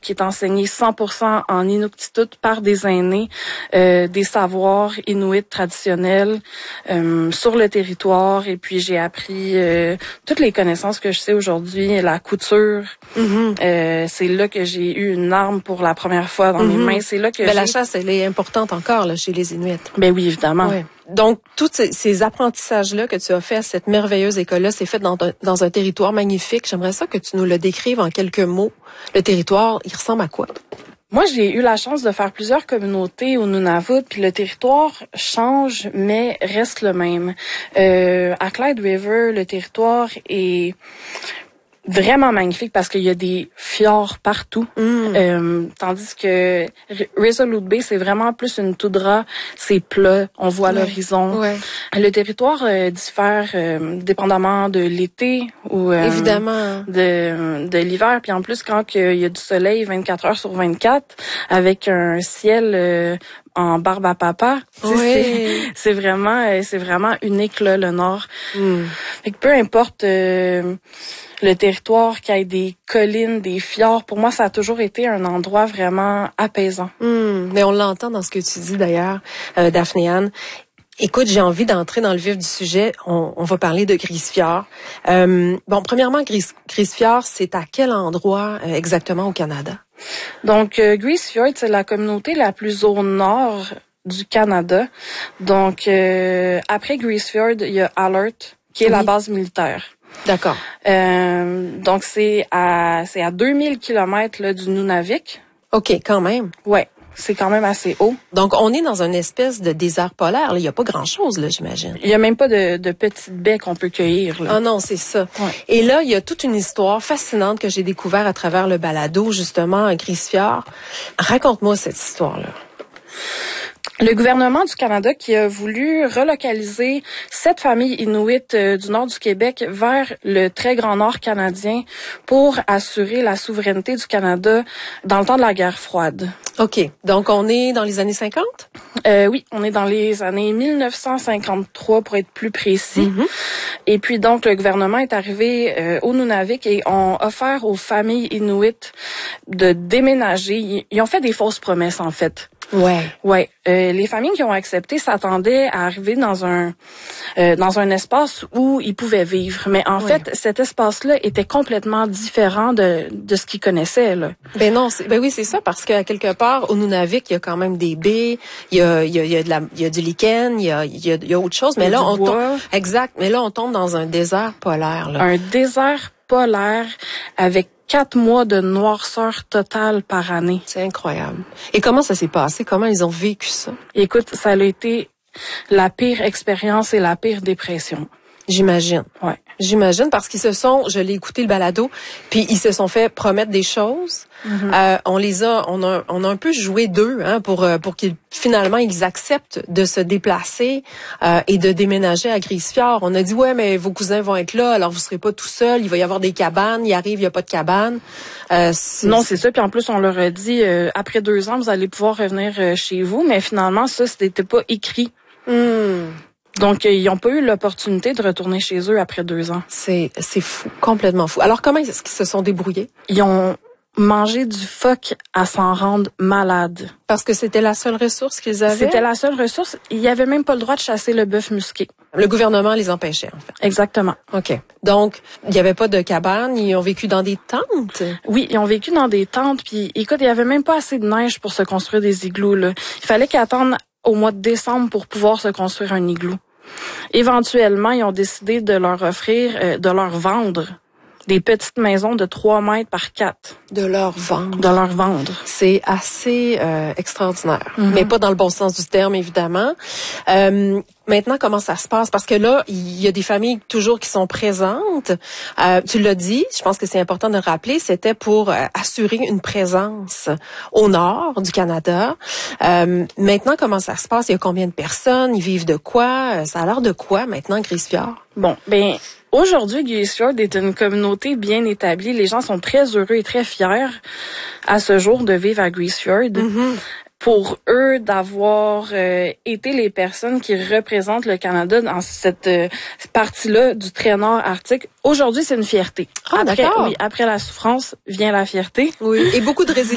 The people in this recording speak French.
qui est enseigné 100% en Inuktitut par des aînés, des savoirs inuits traditionnels sur le territoire. Et puis j'ai appris toutes les connaissances que je sais aujourd'hui, la couture. C'est là que j'ai eu une arme pour la première fois dans mes mains. C'est là que la chasse, elle est importante encore là, chez les Inuits. Ben oui, évidemment. Ouais. Donc, tous ces apprentissages-là que tu as fait à cette merveilleuse école-là, c'est fait dans un territoire magnifique. J'aimerais ça que tu nous le décrives en quelques mots. Le territoire, il ressemble à quoi? Moi, j'ai eu la chance de faire plusieurs communautés au Nunavut, puis le territoire change, mais reste le même. À Clyde River, le territoire est vraiment magnifique parce qu'il y a des fjords partout. Tandis que Resolute Bay, c'est vraiment plus une toundra, c'est plat, on voit l'horizon. Ouais. Le territoire diffère dépendamment de l'été ou évidemment de l'hiver. Puis en plus, quand il y a du soleil 24 heures sur 24, avec un ciel en barbe à papa, c'est vraiment unique là, le Nord. Fait que peu importe le territoire, qu'il y ait des collines, des fjords, pour moi, ça a toujours été un endroit vraiment apaisant. Mais on l'entend dans ce que tu dis d'ailleurs, Daphné-Anne. Écoute, j'ai envie d'entrer dans le vif du sujet. On va parler de Grise Fjord. Premièrement, Grise Fjord, c'est à quel endroit exactement au Canada? Donc, Grise Fjord, c'est la communauté la plus au nord du Canada. Donc, après Grise Fjord, il y a Alert, qui est la base militaire. D'accord. Donc, c'est à 2000 kilomètres là, du Nunavik. OK, quand même. Ouais. C'est quand même assez haut. Donc, on est dans une espèce de désert polaire. Il n'y a pas grand-chose, là, j'imagine. Il n'y a même pas de petites baies qu'on peut cueillir. Là. Ah non, c'est ça. Ouais. Et là, il y a toute une histoire fascinante que j'ai découverte à travers le balado, justement, à Grise Fjord. Raconte-moi cette histoire-là. Le gouvernement du Canada qui a voulu relocaliser 7 familles inuites du nord du Québec vers le très grand nord canadien pour assurer la souveraineté du Canada dans le temps de la guerre froide. OK. Donc, on est dans les années 50? Oui, on est dans les années 1953 pour être plus précis. Et puis donc, le gouvernement est arrivé au Nunavik et ont offert aux familles inuites de déménager. Ils ont fait des fausses promesses, en fait. Ouais. Les familles qui ont accepté s'attendaient à arriver dans un espace où ils pouvaient vivre. Mais en fait, cet espace-là était complètement différent de ce qu'ils connaissaient, là. Oui, c'est ça, parce qu'à quelque part, au Nunavik, il y a quand même des baies, il y a du lichen, il y a autre chose. Mais là, on tombe dans un désert polaire, là. Un désert polaire avec 4 mois de noirceur totale par année. C'est incroyable. Et comment ça s'est passé? Comment ils ont vécu ça? Écoute, ça a été la pire expérience et la pire dépression. J'imagine. Ouais. J'imagine parce qu'ils je l'ai écouté le balado, puis ils se sont fait promettre des choses. On a un peu joué d'eux, hein, pour qu'ils finalement ils acceptent de se déplacer et de déménager à Grise Fjord. On a dit mais vos cousins vont être là, alors vous serez pas tout seul, il va y avoir des cabanes, il y a pas de cabane. Non, c'est ça, puis en plus on leur a dit après 2 ans vous allez pouvoir revenir chez vous, mais finalement ça c'était pas écrit. Donc, ils n'ont pas eu l'opportunité de retourner chez eux après 2 ans. C'est fou, complètement fou. Alors, comment est-ce qu'ils se sont débrouillés? Ils ont mangé du phoque à s'en rendre malade. Parce que c'était la seule ressource qu'ils avaient? C'était la seule ressource. Ils n'avaient même pas le droit de chasser le bœuf musqué. Le gouvernement les empêchait, en fait. Exactement. OK. Donc, il n'y avait pas de cabane, ils ont vécu dans des tentes? Oui, ils ont vécu dans des tentes, puis écoute, il n'y avait même pas assez de neige pour se construire des igloos, là. Il fallait qu'ils attendent au mois de décembre pour pouvoir se construire un igloo. Éventuellement, ils ont décidé de leur offrir, de leur vendre des petites maisons de 3 mètres par 4. De leur vendre. De leur vendre. C'est assez extraordinaire. Mais pas dans le bon sens du terme, évidemment. Maintenant, comment ça se passe? Parce que là, il y a des familles toujours qui sont présentes. Tu l'as dit, je pense que c'est important de le rappeler, c'était pour assurer une présence au nord du Canada. Maintenant, comment ça se passe? Il y a combien de personnes? Ils vivent de quoi? Ça a l'air de quoi maintenant, Grise Fjord? Bon, aujourd'hui, Grise Fjord est une communauté bien établie. Les gens sont très heureux et très fiers à ce jour de vivre à Grise Fjord. Pour eux d'avoir été les personnes qui représentent le Canada dans cette partie-là du très nord arctique. Aujourd'hui, c'est une fierté. Ah, d'accord. Oui, après la souffrance vient la fierté. Oui, et beaucoup de résilience.